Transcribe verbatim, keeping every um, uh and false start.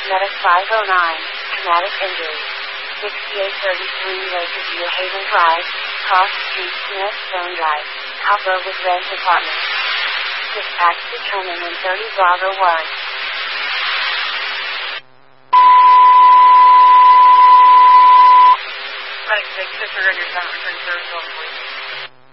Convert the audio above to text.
Medic five oh nine, traumatic injury. sixty-eight thirty-three Lakeview Haven Drive, Cross Street, Smith Stone Drive, Copper with Red Department. Dispatch determined in thirty Bravo one. Medic six, disregard your sound return service over, please.